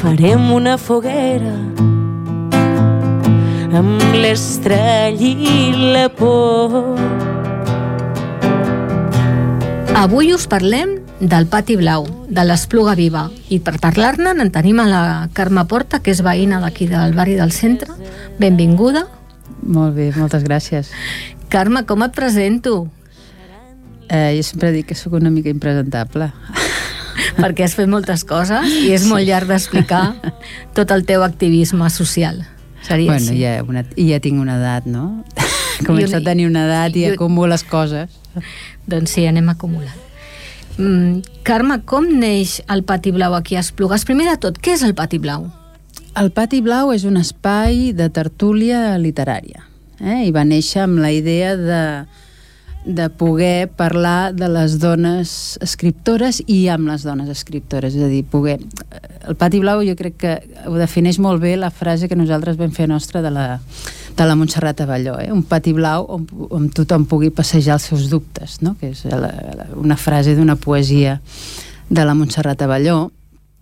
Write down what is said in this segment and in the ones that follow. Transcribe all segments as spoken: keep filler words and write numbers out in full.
farem una foguera amb l'estrella i la por. Avui us parlem del Pati Blau, de l'Espluga Viva, i per parlar-ne en tenim a la Carme Porta, que és veïna d'aquí del barri del centre. Benvinguda. Molt bé, moltes gràcies. Carme, com et presento? Eh, jo sempre dic que sóc una mica impresentable. Perquè has fet moltes coses i és molt llarg d'explicar tot el teu activisme social. Seria bueno, així. ja, una, i ja tinc una edat, no? Començo a tenir una edat i, i acumulo les coses. Doncs sí, anem acumulant. Mm, Carme, com neix el Pati Blau aquí a Esplugues? Primer de tot, què és el Pati Blau? El Pati Blau és un espai de tertúlia literària, eh? I va néixer amb la idea de, de poder parlar de les dones escriptores i amb les dones escriptores, és a dir, poder... El Pati Blau jo crec que ho defineix molt bé la frase que nosaltres vam fer nostra de la, de la Montserrat Abelló, eh? Un pati blau on, on tothom pugui passejar els seus dubtes, no? Que és la, la, una frase d'una poesia de la Montserrat Abelló.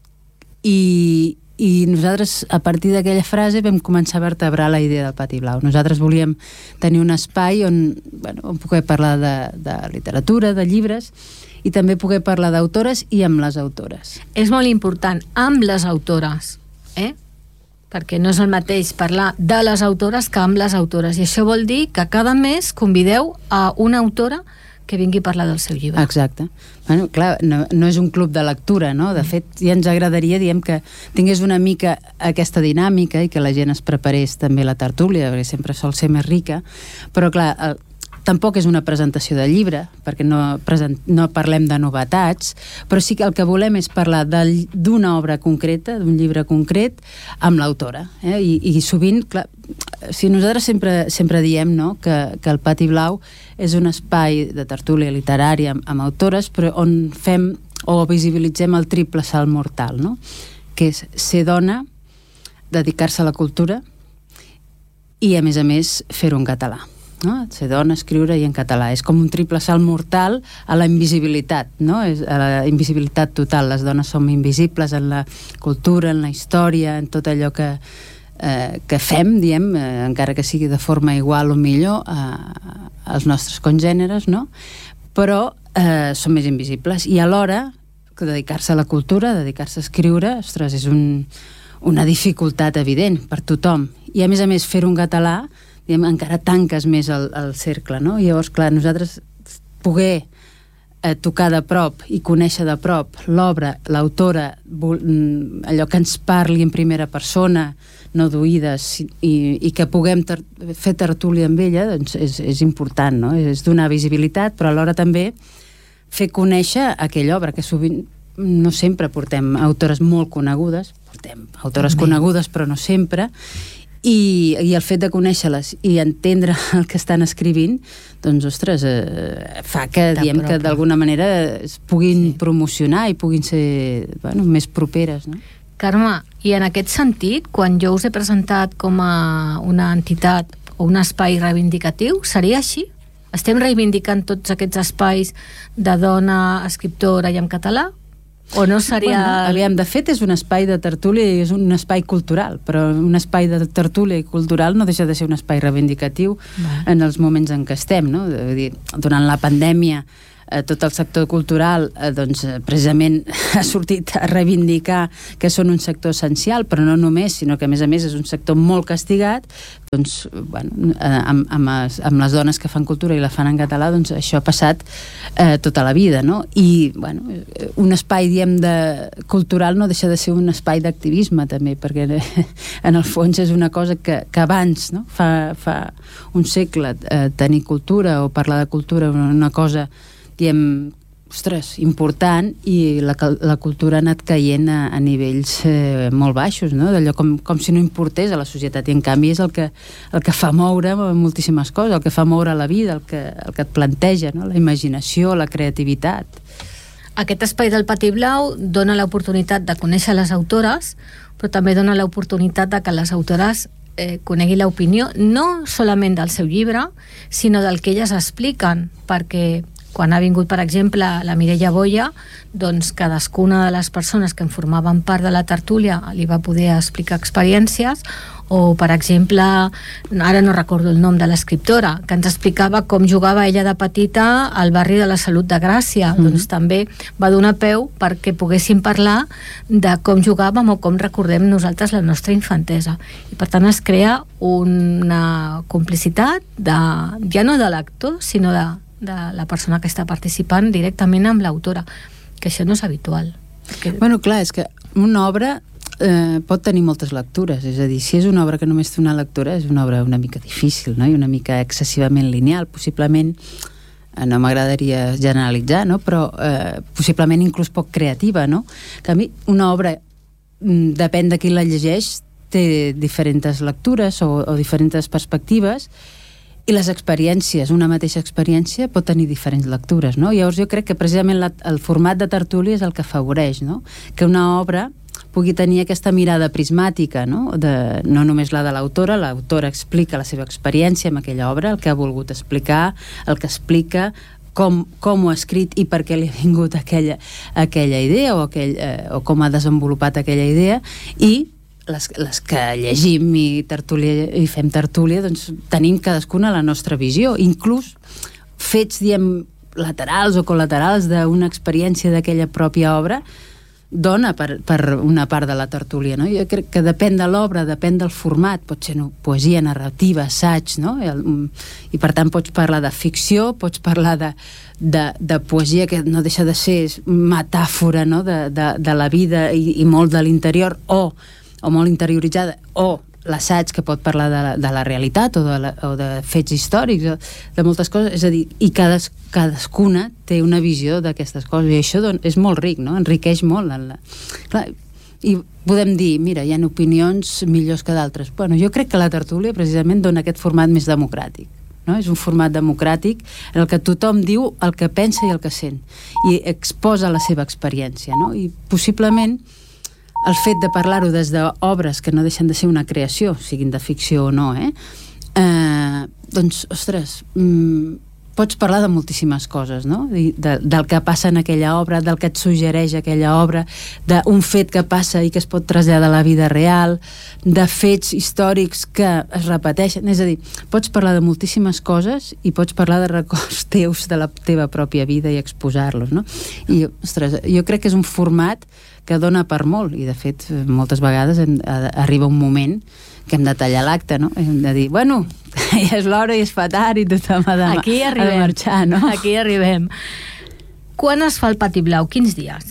I, i nosaltres, a partir d'aquella frase, vam començar a vertebrar la idea del Pati Blau. Nosaltres volíem tenir un espai on, bueno, on poder parlar de, de literatura, de llibres, i també poder parlar d'autores i amb les autores. És molt important, amb les autores, eh? Perquè no és el mateix parlar de les autores que amb les autores, i això vol dir que cada mes convideu a una autora que vingui a parlar del seu llibre. Exacte. Bueno, clar, no, no és un club de lectura, no? De fet, ja ens agradaria, diem, que tingués una mica aquesta dinàmica i que la gent es preparés també la tertúlia, perquè sempre sol ser més rica, però clar, el, tampoc és una presentació de llibre, perquè no, present, no parlem de novetats, però sí que el que volem és parlar d'una obra concreta, d'un llibre concret, amb l'autora. Eh? I, I sovint, clar, si nosaltres sempre, sempre diem, no?, que, que el Pati Blau és un espai de tertúlia literària amb, amb autores, però on fem o visibilitzem el triple salt mortal, no?, que és ser dona, dedicar-se a la cultura i, a més a més, fer-ho en català. No? Ser dona, escriure i en català. És com un triple salt mortal a la invisibilitat, no? És a la invisibilitat total. Les dones som invisibles en la cultura, en la història, en tot allò que, eh, que fem, diem, eh, encara que sigui de forma igual o millor eh, als nostres congèneres, no? Però eh, som més invisibles. I alhora, dedicar-se a la cultura, dedicar-se a escriure, ostres, és un, una dificultat evident per tothom. I a més a més, fer-ho en català, diguem, encara tanques més el, el cercle, no? I llavors, clar, nosaltres poder eh, tocar de prop i conèixer de prop l'obra, l'autora, allò que ens parli en primera persona, no d'oïdes, i, i que puguem ter fer tertúlia amb ella, doncs és, és important, no? És donar visibilitat, però alhora també fer conèixer aquella obra, que sovint no sempre portem autores molt conegudes, portem autores també conegudes, però no sempre, I, i el fet de conèixer-les i entendre el que estan escrivint, doncs, ostres, eh, fa que, diem, que d'alguna manera es puguin sí. promocionar i puguin ser, bueno, més properes, no? Carme, i en aquest sentit, quan jo us he presentat com a una entitat o un espai reivindicatiu, seria així? Estem reivindicant tots aquests espais de dona, escriptora i en català? O no seria... Bueno, aviam, de fet és un espai de tertúlia i és un espai cultural, però un espai de tertúlia i cultural no deixa de ser un espai reivindicatiu Va. en els moments en què estem, no? Vull dir, durant la pandèmia eh, tot el sector cultural eh, doncs, precisament ha sortit a reivindicar que són un sector essencial, però no només, sinó que a més a més és un sector molt castigat, doncs, bueno, eh, amb, amb, les, amb les dones que fan cultura i la fan en català, doncs això ha passat eh, tota la vida, no? I, bueno, un espai, diem, de cultural no deixa de ser un espai d'activisme també, perquè en el fons és una cosa que, que abans, no? fa, fa un segle, eh, tenir cultura o parlar de cultura una cosa, diem, ostres, important, i la, la cultura ha anat caient a, a nivells eh, molt baixos, no? D'allò com, com si no importés a la societat, i en canvi és el que, el que fa moure moltíssimes coses, el que fa moure la vida, el que, el que et planteja, no? La imaginació, la creativitat. Aquest espai del Pati Blau dona l'oportunitat de conèixer les autores, però també dona l'oportunitat de que les autores eh, coneguin l'opinió no solament del seu llibre, sinó del que elles expliquen, perquè quan ha vingut, per exemple, la Mireia Boia, doncs cadascuna de les persones que en formaven part de la tertúlia li va poder explicar experiències, o, per exemple, ara no recordo el nom de l'escriptora, que ens explicava com jugava ella de petita al barri de la Salut de Gràcia. Mm. Doncs també va donar peu perquè poguéssim parlar de com jugàvem o com recordem nosaltres la nostra infantesa. I per tant es crea una complicitat de, ja no de l'actor, sinó de, de la persona que està participant directament amb l'autora, que això no és habitual. Perquè... Bueno, clar, és que una obra Eh, pot tenir moltes lectures, és a dir, si és una obra que només té una lectura, és una obra una mica difícil, no? I una mica excessivament lineal, possiblement, eh, no m'agradaria generalitzar, no? Però eh, possiblement inclús poc creativa, no? Que a mi una obra, mm, depèn de qui la llegeix, té diferents lectures o, o diferents perspectives, i les experiències, una mateixa experiència pot tenir diferents lectures, no? Llavors jo crec que precisament la, el format de tertúlia és el que afavoreix, no? Que una obra pugui tenir aquesta mirada prismàtica, no? De, no només la de l'autora, l'autora explica la seva experiència amb aquella obra, el que ha volgut explicar, el que explica com, com ho ha escrit i per què li ha vingut aquella, aquella idea o, aquell, eh, o com ha desenvolupat aquella idea, i les, les que llegim i, tertúlia, i fem tertúlia, doncs tenim cadascuna la nostra visió, inclús fets, diem, laterals o col·laterals d'una experiència d'aquella pròpia obra, dona per, per una part de la tertúlia, no? Jo crec que depèn de l'obra, depèn del format, pot ser no, poesia, narrativa, assaig, no? I, el, i per tant pots parlar de ficció, pots parlar de, de, de poesia que no deixa de ser metàfora, no? de, de, de la vida i, i molt de l'interior, o, o molt interioritzada, o l'assaig que pot parlar de la, de la realitat o de, la, o de fets històrics, o de moltes coses, és a dir, i cades, cadascuna té una visió d'aquestes coses, i això doncs, és molt ric, no? Enriqueix molt. La... Clar, i podem dir, mira, hi ha opinions millors que d'altres. Bueno, jo crec que la tertúlia precisament dona aquest format més democràtic, no? És un format democràtic en el que tothom diu el que pensa i el que sent, i exposa la seva experiència, no? I possiblement el fet de parlar-ho des d'obres que no deixen de ser una creació, siguin de ficció o no, eh? Eh, doncs, ostres, mm, pots parlar de moltíssimes coses, no? De, de, del que passa en aquella obra, del que et suggereix aquella obra, d'un fet que passa i que es pot traslladar a la vida real, de fets històrics que es repeteixen, és a dir, pots parlar de moltíssimes coses i pots parlar de records teus de la teva pròpia vida i exposar-los, no? I, ostres, jo crec que és un format que dona per molt, i de fet moltes vegades hem, arriba un moment que hem de tallar l'acte, no? Hem de dir, bueno, ja és l'hora i es fa tard i tothom ha de, Aquí ha de marxar, no? Aquí arribem. Quan es fa el Pati Blau? Quins dies?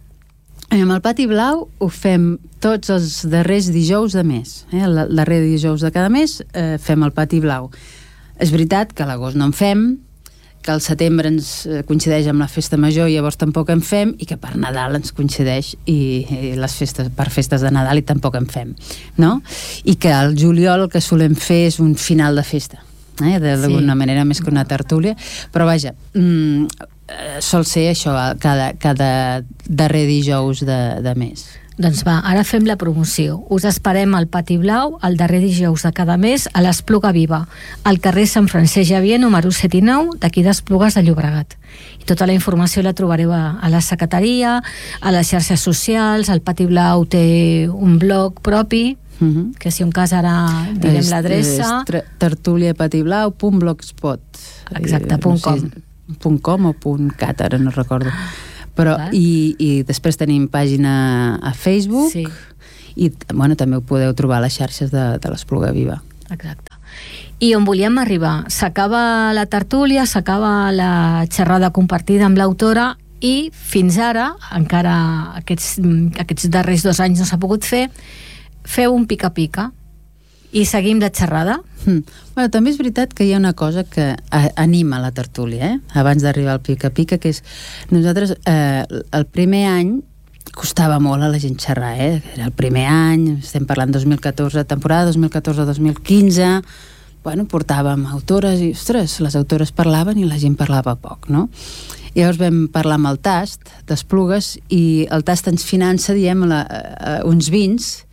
Amb el Pati Blau ho fem tots els darrers dijous de mes. Eh? El darrer dijous de cada mes eh, fem el Pati Blau. És veritat que a l'agost no en fem, que el setembre ens coincideix amb la festa major i llavors tampoc en fem, i que per Nadal ens coincideix i, i les festes, per festes de Nadal i tampoc en fem, no? I que al juliol el que solem fer és un final de festa, eh? D'alguna sí. manera més que una tertúlia, però vaja, mm, sol ser això cada, cada darrer dijous de, de mes. Doncs va, ara fem la promoció. Us esperem al Pati Blau el darrer dijous de cada mes a l'Espluga Viva, al carrer Sant Francesc Xavier, número set i nou, d'aquí d'Esplugues de Llobregat. I tota la informació la trobareu a, a la secretaria, a les xarxes socials. El Pati Blau té un blog propi, uh-huh. que si un cas ara direm és, l'adreça. És tertuliapatiblau punt blogspot. Exacte, punt com. No sé, punt com o punt cat, ara no recordo. Però, i, i després tenim pàgina a Facebook, sí. I bueno, també ho podeu trobar a les xarxes de, de l'Espluga Viva. Exacte. I on volíem arribar? S'acaba la tertúlia, s'acaba la xerrada compartida amb l'autora, i fins ara, encara aquests, aquests darrers dos anys no s'ha pogut fer, feu un pica-pica i seguim la xerrada. Hmm. Bueno, també és veritat que hi ha una cosa que anima la tertúlia, eh? Abans d'arribar al pica-pica, que és nosaltres eh, el primer any costava molt a la gent xerrar, eh? Era el primer any, estem parlant dos mil catorze, temporada dos mil catorze dos mil quinze, bueno, portàvem autores i, ostres, les autores parlaven i la gent parlava poc, no? I llavors vam parlar amb el Tast d'Esplugues, i el Tast ens finança, diem, la, uh, uns vins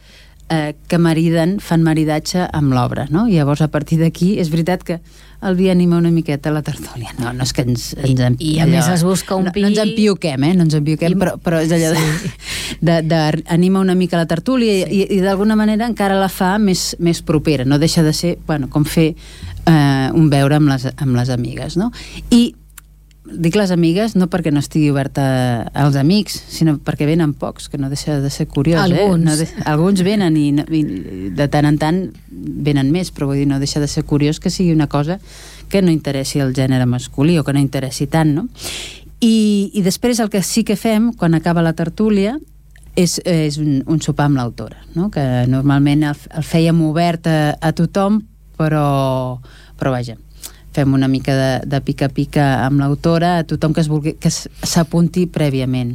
eh, que mariden, fan maridatge amb l'obra, no? I llavors a partir d'aquí és veritat que el vi anima una miqueta la tertúlia. No, no és que ens... ens I, i a allò, més es busca un no, pi... No ens empioquem, eh? No ens empioquem, I... però, però és allò de, sí. de, de anima una mica la tertúlia sí. i, i d'alguna manera encara la fa més, més propera. No deixa de ser, bueno, com fer eh, un beure amb les, amb les amigues, no? I dic les amigues no perquè no estigui oberta als amics, sinó perquè venen pocs, que no deixa de ser curiós. Alguns. Eh? No de... Alguns venen i, i de tant en tant venen més, però vull dir, no deixa de ser curiós que sigui una cosa que no interessi el gènere masculí o que no interessi tant, no? I, i després el que sí que fem, quan acaba la tertúlia, és, és un, un sopar amb l'autora, no? Que normalment el, el fèiem obert a, a tothom, però, però vaja, fem una mica de, de pica-pica amb l'autora a tothom que es vulgui, que s'apunti prèviament.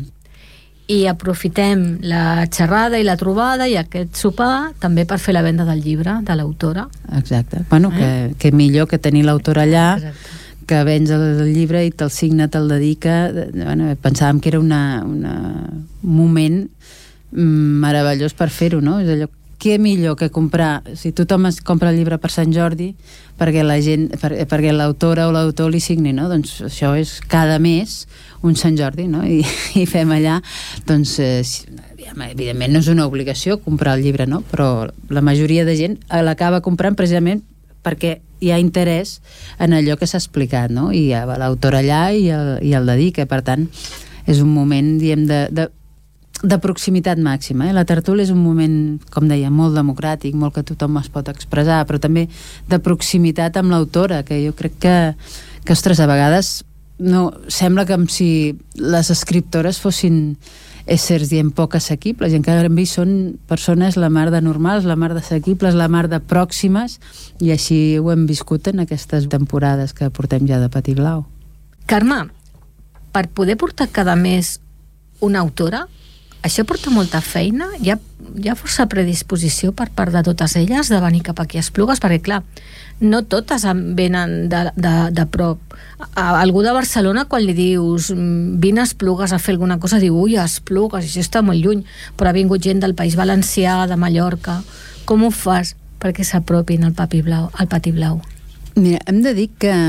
I aprofitem la xerrada i la trobada i aquest sopar també per fer la venda del llibre de l'autora. Exacte. Bueno, eh? que, que millor que tenir l'autora allà. Exacte. Que vens el llibre i te'l signa, te'l dedica. Bueno, pensàvem que era una, una, un moment meravellós per fer-ho, no? És allò, què millor que comprar, si tothom es compra el llibre per Sant Jordi, perquè la gent, per, perquè l'autora o l'autor li signi, no? Doncs això és cada mes un Sant Jordi, no? I, i fem allà, doncs eh, evidentment no és una obligació comprar el llibre, no? Però la majoria de gent l'acaba comprant precisament perquè hi ha interès en allò que s'ha explicat, no? I hi ha l'autor allà i el, i el dedica, per tant és un moment, diem, de, de de proximitat màxima. Eh? La tertúlia és un moment, com deia, molt democràtic, molt que tothom es pot expressar, però també de proximitat amb l'autora, que jo crec que, que ostres, a vegades no, sembla com si les escriptores fossin éssers, diem, poc assequibles, i encara en canvi són persones la mar de normals, la mar d'assequibles, la mar de pròximes, i així ho hem viscut en aquestes temporades que portem ja de Patí Blau. Carme, per poder portar cada mes una autora, això porta molta feina? Hi ha, hi ha força predisposició per part de totes elles de venir cap aquí a Esplugues? Perquè, clar, no totes venen de, de, de prop. A algú de Barcelona, quan li dius vine a Esplugues a fer alguna cosa, diu, ui, a Esplugues, això està molt lluny, però ha vingut gent del País Valencià, de Mallorca. Com ho fas perquè s'apropin al Patí Blau, al Patí Blau? Mira, hem de dir que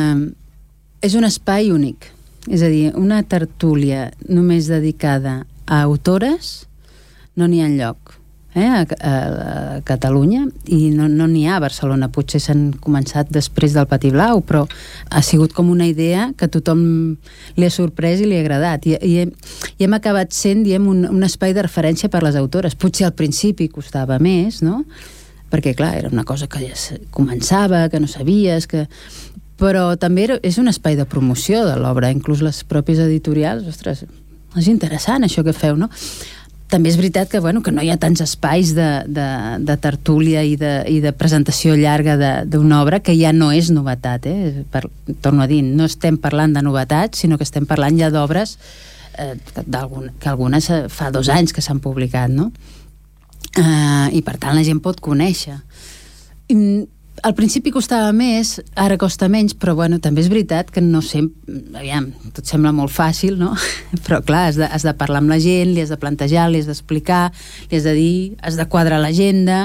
és un espai únic. És a dir, una tertúlia només dedicada a autores no n'hi ha enlloc eh? a, a, a Catalunya, i no n'hi no ha a Barcelona. Potser s'han començat després del Patí Blau, però ha sigut com una idea que a tothom li ha sorprès i li ha agradat, i, i, i hem acabat sent, diem, un, un espai de referència per les autores. Potser al principi costava més, no? Perquè clar, era una cosa que ja començava, que no sabies, que... però també era, és un espai de promoció de l'obra. Inclús les pròpies editorials, ostres, és interessant això que feu, no? També és veritat que, bueno, que no hi ha tants espais de, de, de tertúlia i de, i de presentació llarga d'una obra, que ja no és novetat, eh? Per, torno a dir, no estem parlant de novetats, sinó que estem parlant ja d'obres eh, que algunes fa dos anys que s'han publicat, no? Eh, I per tant la gent pot conèixer. I, al principi costava més, ara costa menys, però bueno, també és veritat que no sempre, aviam, tot sembla molt fàcil, no? Però clar, has de, has de parlar amb la gent, li has de plantejar, li has d'explicar, li has de dir, has de quadrar l'agenda,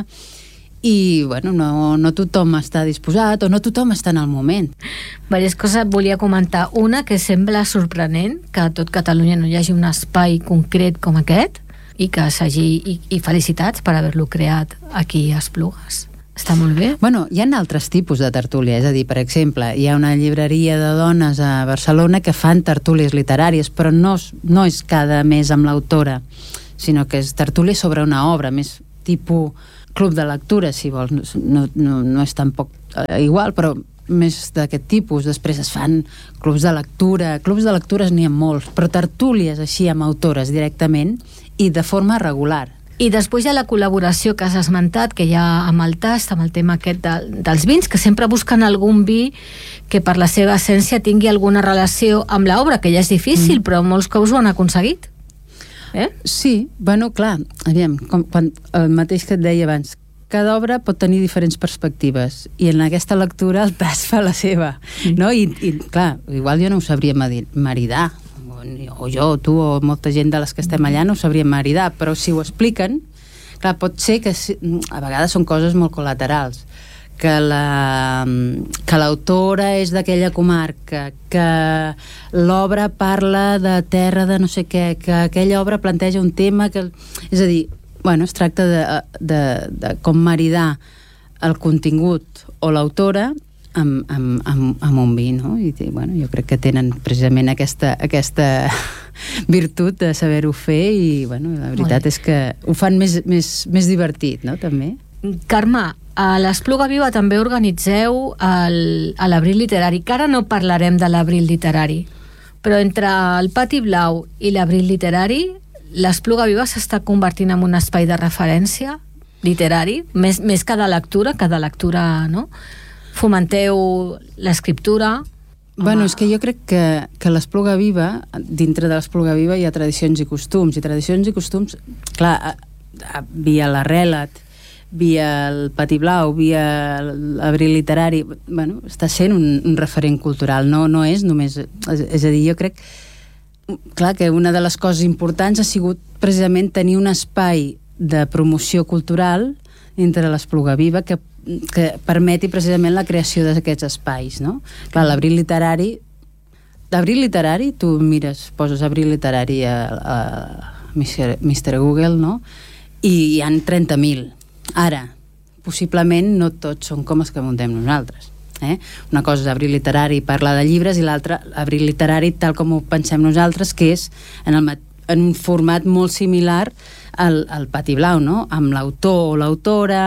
i bueno, no, no tothom està disposat o no tothom està en el moment. Diverses coses volia comentar. Una, que sembla sorprenent que a tot Catalunya no hi hagi un espai concret com aquest, i que s'hagi, i, i felicitats per haver-lo creat aquí a Esplugues. Està molt bé. Bueno, hi ha altres tipus de tertúlia, és a dir, per exemple, hi ha una llibreria de dones a Barcelona que fan tertúlies literàries, però no, no és cada mes amb l'autora, sinó que és tertúlia sobre una obra, més tipus club de lectura, si vols. No, no, no és tampoc eh, igual, però més d'aquest tipus. Després es fan clubs de lectura. Clubs de lectures n'hi ha molts, però tertúlies així amb autores directament i de forma regular. I després hi ha la col·laboració que has esmentat, que hi ha amb el tast, amb el tema aquest de, dels vins, que sempre busquen algun vi que per la seva essència tingui alguna relació amb l'obra, que ja és difícil, mm. però molts cops ho han aconseguit. Eh? Sí, bueno, clar, aviam, com, quan, el mateix que et deia abans, cada obra pot tenir diferents perspectives, i en aquesta lectura el tast fa la seva, mm. no? I, i clar, igual jo no ho sabria maridar, o jo, o tu, o molta gent de les que estem allà no ho sabríem maridar, però si ho expliquen, clar, pot ser que a vegades són coses molt col·laterals, que la que l'autora és d'aquella comarca, que l'obra parla de terra de no sé què, que aquella obra planteja un tema que... És a dir, bueno, es tracta de, de, de com maridar el contingut o l'autora amb, amb, amb, amb un vi, no? I bueno, jo crec que tenen precisament aquesta, aquesta virtut de saber-ho fer i bueno, la veritat és que ho fan més, més, més divertit, no? També. Carme, a l'Espluga Viva també organitzeu el, a l'Abril Literari, que ara no parlarem de l'Abril Literari, però entre el Pati Blau i l'Abril Literari, l'Espluga Viva s'està convertint en un espai de referència literari, més, més que de lectura, que de lectura, no? Fomenteu l'escriptura. Bueno, és que jo crec que, que l'Espluga Viva, dintre de l'Espluga Viva hi ha tradicions i costums, i tradicions i costums, clar, via l'Arrelat, via el Pati Blau, via l'Abril Literari, bueno, està sent un, un referent cultural, no, no és només... És, és a dir, jo crec clar que una de les coses importants ha sigut precisament tenir un espai de promoció cultural entre l'Espluga Viva que, que permeti precisament la creació d'aquests espais, no? Clar, l'Abril Literari l'Abril Literari, tu mires, poses Abril Literari a, a mister Google, no? I hi han trenta mil. Ara, possiblement no tots són com els que muntem nosaltres. Eh? Una cosa és Abril Literari, parlar de llibres, i l'altra, Abril Literari, tal com ho pensem nosaltres, que és en, el, en un format molt similar al, al Pati Blau, no? Amb l'autor o l'autora,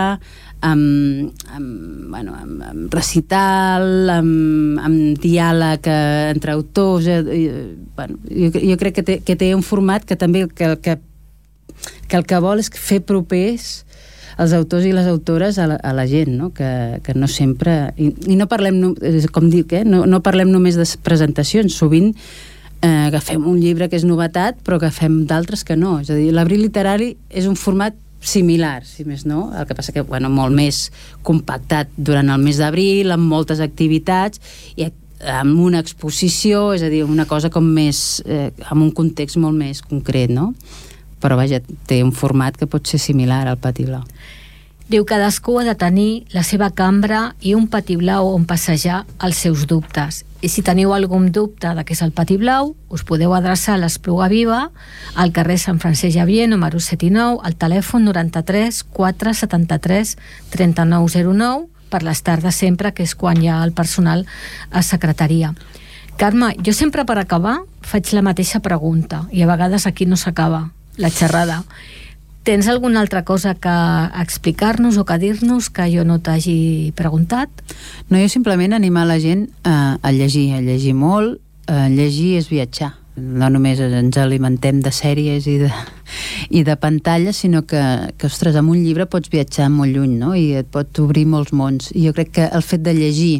amb, amb, bueno, amb, amb recital, amb, amb diàleg entre autors. Eh, bueno, jo, jo crec que té, que té un format que també que, que, que el que vol és fer propers els autors i les autores a la, a la gent, no? Que, que no sempre... I, i no parlem, no, com dic, eh? no, no parlem només de presentacions, sovint eh, agafem un llibre que és novetat, però agafem d'altres que no. És a dir, l'Abril Literari és un format similar, si més no, el que passa que, bueno, molt més compactat durant el mes d'abril, amb moltes activitats, i amb una exposició, és a dir, una cosa com més... Eh, amb un context molt més concret, no? Però vaja, té un format que pot ser similar al Pati Blau. Diu, cadascú ha de tenir la seva cambra i un Pati Blau on passejar els seus dubtes. I si teniu algun dubte de què és el Pati Blau, us podeu adreçar a l'Espluga Viva, al carrer Sant Francesc Xavier, número set i nou, al telèfon noranta-tres quatre setanta-tres trenta-nou zero nou, per les tardes sempre, que és quan hi ha el personal a secretaria. Carme, jo sempre per acabar faig la mateixa pregunta, i a vegades aquí no s'acaba la xerrada. Tens alguna altra cosa que explicar-nos o que dir-nos que jo no t'hagi preguntat? No, jo simplement animar la gent a, a llegir, a llegir molt. A llegir és viatjar. No només ens alimentem de sèries i de, i de pantalles, sinó que, que, ostres, amb un llibre pots viatjar molt lluny, no? I et pot obrir molts mons. I jo crec que el fet de llegir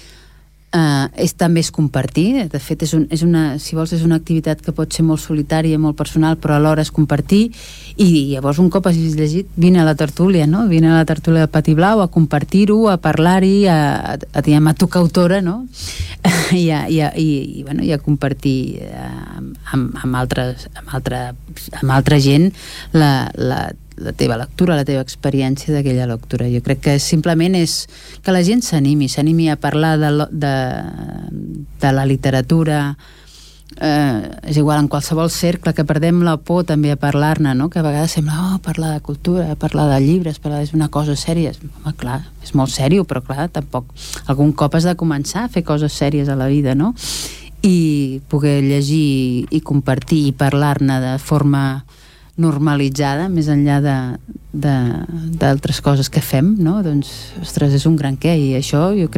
Uh, és també és compartir. De fet, és, un, és una, si vols, és una activitat que pot ser molt solitària, molt personal, però alhora és compartir. I llavors, un cop hagis llegit, vine a la tertúlia, no? Vine a la tertúlia de Pati Blau a compartir-ho, a parlar-hi, a, a, a, a tocar autora, no? I, a, i, a, i, i, bueno, i a compartir uh, amb, amb, altres, amb, altra, amb altra gent la, la la teva lectura, la teva experiència d'aquella lectura. Jo crec que simplement és que la gent s'animi, s'animi a parlar de, de, de la literatura, eh, és igual, en qualsevol cercle, que perdem la por també a parlar-ne, no? Que a vegades sembla, oh, parlar de cultura, parlar de llibres, parlar és una cosa sèria. Home, clar, és molt sèrio, però clar, tampoc... Algun cop has de començar a fer coses sèries a la vida, no? I poder llegir i compartir i parlar-ne de forma normalitzada, més enllà d'altres coses que fem, no? Doncs, ostres, és un gran què, i això jo crec